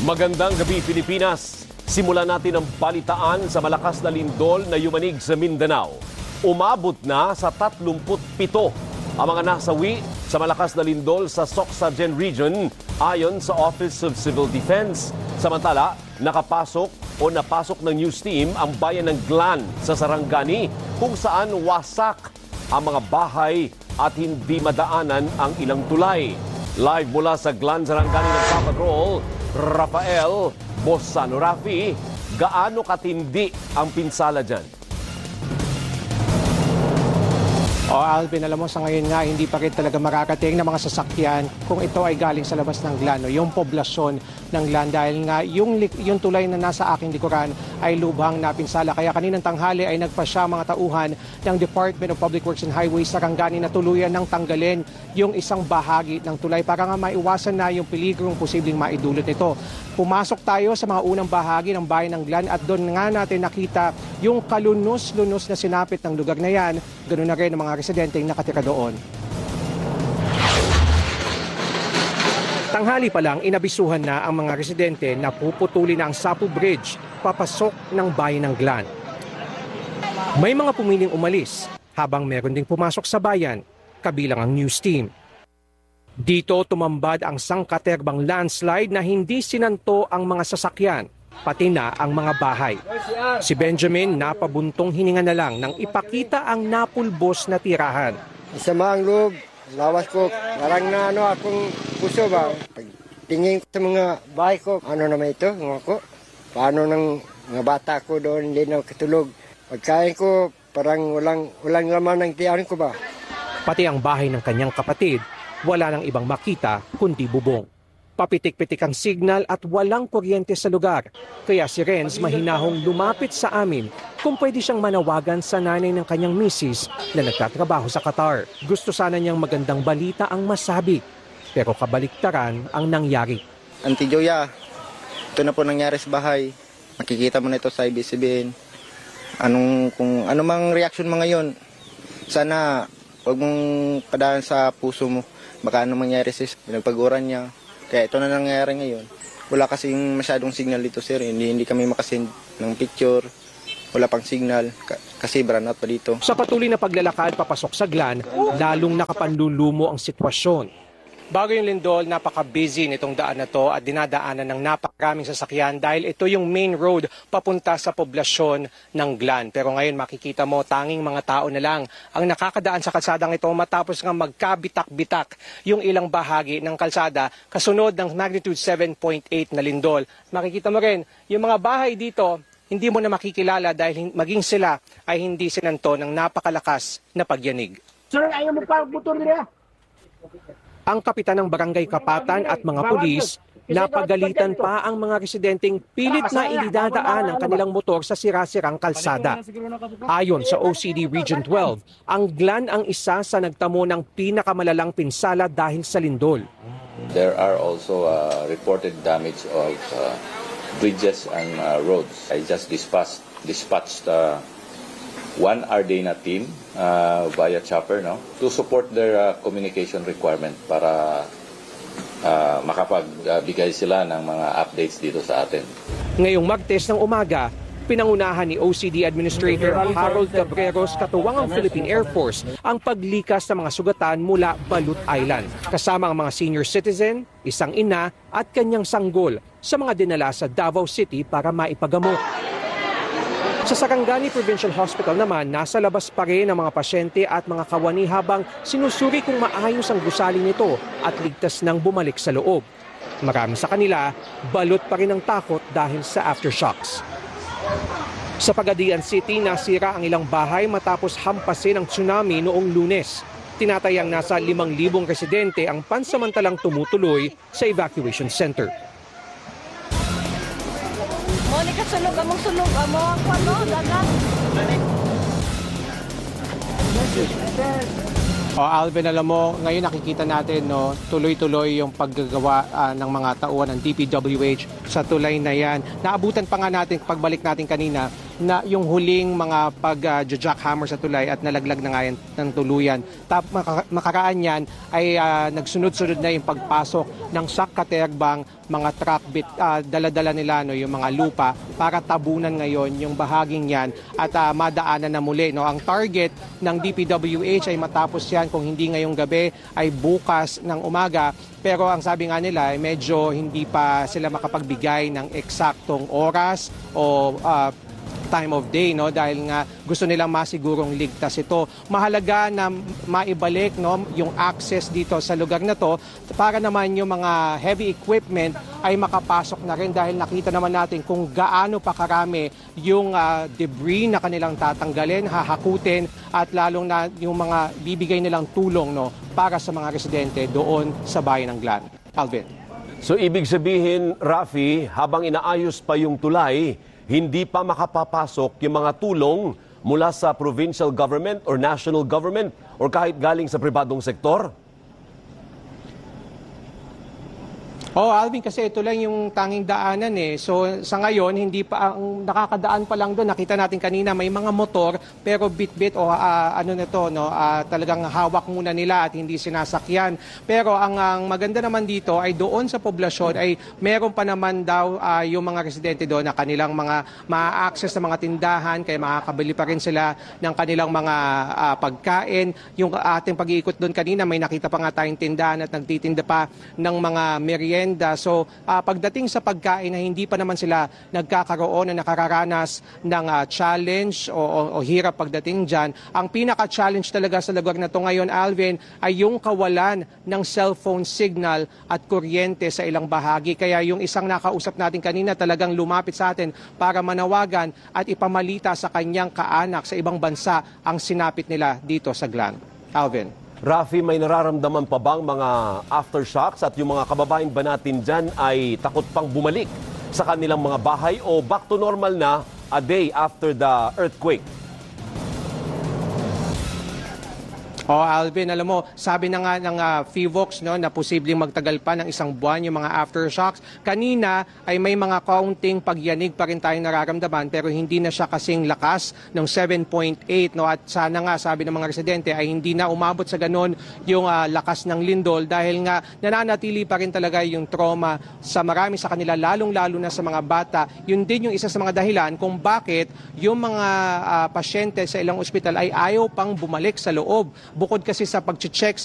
Magandang gabi, Pilipinas. Simulan natin ang balitaan sa malakas na lindol na yumanig sa Mindanao. Umabot na sa 37 ang mga nasawi sa malakas na lindol sa Socsagen Region ayon sa Office of Civil Defense. Samantala, napasok ng news team ang bayan ng Glan sa Sarangani kung saan wasak ang mga bahay at hindi madaanan ang ilang tulay. Live mula sa Glan, Sarangani ng Papagrol, Rafael Bossano. Rafi, gaano katindi ang pinsala dyan? Alvin, alam mo sa ngayon nga, hindi pa rin talaga makakating ng mga sasakyan kung ito ay galing sa labas ng Glan, yung poblasyon ng Glan, dahil nga yung tulay na nasa aking likuran ay lubhang napinsala. Kaya kaninang tanghali ay nagpasya mga tauhan ng Department of Public Works and Highways sa Sarangani na tuluyan ng tanggalin yung isang bahagi ng tulay para nga maiwasan na yung peligrong posibleng maidulot nito. Pumasok tayo sa mga unang bahagi ng bayan ng Glan at doon nga natin nakita yung kalunos-lunos na sinapit ng lugar na yan. Ganoon na rin ang mga residente yung nakatira doon. Tanghali pa lang, inabisuhan na ang mga residente na puputulin na ang Sapu Bridge papasok ng bayan ng Glan. May mga pumiling umalis habang meron ding pumasok sa bayan, kabilang ang news team. Dito tumambad ang sangkaterbang landslide na hindi sinanto ang mga sasakyan, pati na ang mga bahay. Si Benjamin napabuntong hininga na lang nang ipakita ang napulbos na tirahan. Isama ang loob, lawas ko, parang na akong puso ba? Pagtingin ko sa mga bahay ko, ano naman ito, mga ko? Paano ng mga bata ko doon, hindi na katulog. Pagkain ko, parang walang laman ng tiyan ko ba? Pati ang bahay ng kanyang kapatid, wala nang ibang makita kundi bubong. Papitik-pitik ang signal at walang kuryente sa lugar. Kaya si Renz mahinahong lumapit sa amin kung pwede siyang manawagan sa nanay ng kanyang misis na nagtatrabaho sa Qatar. Gusto sana niyang magandang balita ang masabi, pero kabaliktaran ang nangyari. Auntie Joya, ito na po nangyari sa bahay. Makikita mo na ito sa ABS-CBN. Kung mang reaction mo ngayon, sana huwag mong padaan sa puso mo. Baka anong mangyari sis, pinagpaguran niya. Kaya ito na nangyayari ngayon. Wala kasing masyadong signal dito sir. Hindi kami makasend ng picture. Wala pang signal kasi brand out pa dito. Sa patuloy na paglalakad papasok sa Glan, lalong nakapanlulumo ang sitwasyon. Bago yung lindol, napaka-busy nitong daan na to at dinadaanan ng napakaraming sasakyan dahil ito yung main road papunta sa poblasyon ng Glan. Pero ngayon makikita mo, tanging mga tao na lang ang nakakadaan sa kalsadang ito matapos nga magkabitak-bitak yung ilang bahagi ng kalsada kasunod ng magnitude 7.8 na lindol. Makikita mo rin, yung mga bahay dito, hindi mo na makikilala dahil maging sila ay hindi sinanto ng napakalakas na pagyanig. Sir, ayaw mo pa motor nila? Ang kapitan ng barangay Kapatan at mga pulis, napagalitan pa ang mga residenteng pilit na idadaan ang kanilang motor sa sira-sirang kalsada. Ayon sa OCD Region 12, ang Glan ang isa sa nagtamo ng pinakamalalang pinsala dahil sa lindol. There are also reported damage of bridges and roads. I just dispatched one Ardena team via chopper to support their communication requirement para makapagbigay sila ng mga updates dito sa atin. Ngayong Martes ng umaga, pinangunahan ni OCD Administrator Harold Cabreros katuwang ang Philippine Air Force ang paglikas ng mga sugatan mula Balut Island. Kasama ang mga senior citizen, isang ina at kanyang sanggol sa mga dinala sa Davao City para maipagamot. Sa Sarangani Provincial Hospital naman, nasa labas pa rin ang mga pasyente at mga kawani habang sinusuri kung maayos ang gusali nito at ligtas nang bumalik sa loob. Marami sa kanila, balot pa rin ang takot dahil sa aftershocks. Sa Pagadian City, nasira ang ilang bahay matapos hampasin ng tsunami noong Lunes. Tinatayang nasa 5,000 residente ang pansamantalang tumutuloy sa evacuation center. Monica, sulog amo ako, dagat. Alvin, alam mo, ngayon nakikita natin tuloy-tuloy yung paggagawa ng mga tauhan ng DPWH sa tulay na yan. Naabutan pa nga natin, pagbalik natin kanina, na yung huling mga pag-jackhammer sa tulay at nalaglag na nga yan ng tuluyan. Makaraan yan ay nagsunod-sunod na yung pagpasok ng Sak-Katerbang mga truck dala-dala nila yung mga lupa para tabunan ngayon yung bahaging yan at madaanan na muli. Ang target ng DPWH ay matapos yan kung hindi ngayong gabi ay bukas ng umaga. Pero ang sabi nga nila ay medyo hindi pa sila makapagbigay ng eksaktong oras o time of day dahil nga gusto nilang masigurong ligtas ito. Mahalaga na maibalik yung access dito sa lugar na to para naman yung mga heavy equipment ay makapasok na rin dahil nakita naman natin kung gaano pa karami yung debris na kanilang tatanggalin, hahakutin at lalong na yung mga bibigay nilang tulong para sa mga residente doon sa bayan ng Glan. Alvin. So ibig sabihin, Rafi, habang inaayos pa yung tulay, hindi pa makapapasok yung mga tulong mula sa provincial government or national government or kahit galing sa pribadong sektor? Alvin, kasi ito lang yung tanging daanan So sa ngayon, hindi pa ang nakakadaan pa lang doon. Nakita natin kanina may mga motor pero bit-bit talagang hawak muna nila at hindi sinasakyan. Pero ang maganda naman dito ay doon sa poblasyon ay meron pa naman daw yung mga residente doon na kanilang mga ma-access na mga tindahan kaya makakabili pa rin sila ng kanilang mga pagkain. Yung ating pag-iikot doon kanina may nakita pa nga tayong tindahan at nagtitinda pa ng mga merienda. So pagdating sa pagkain na hindi pa naman sila nagkakaroon na nakararanas ng challenge o hirap pagdating dyan. Ang pinaka-challenge talaga sa lugar na to ngayon, Alvin, ay yung kawalan ng cellphone signal at kuryente sa ilang bahagi. Kaya yung isang nakausap natin kanina talagang lumapit sa atin para manawagan at ipamalita sa kanyang kaanak sa ibang bansa ang sinapit nila dito sa Glan. Alvin. Rafi, may nararamdaman pa bang mga aftershocks at yung mga kababayan ba natin dyan ay takot pang bumalik sa kanilang mga bahay o back to normal na a day after the earthquake? Alvin, alam mo, sabi na nga ng FIVOX na posibleng magtagal pa ng isang buwan yung mga aftershocks. Kanina ay may mga kaunting pagyanig pa rin tayong nararamdaman pero hindi na siya kasing lakas ng 7.8. At sana nga, sabi ng mga residente, ay hindi na umabot sa ganon yung lakas ng lindol dahil nga nananatili pa rin talaga yung trauma sa marami sa kanila, lalong-lalo na sa mga bata. Yun din yung isa sa mga dahilan kung bakit yung mga pasyente sa ilang ospital ay ayaw pang bumalik sa loob. Bukod kasi sa pag-check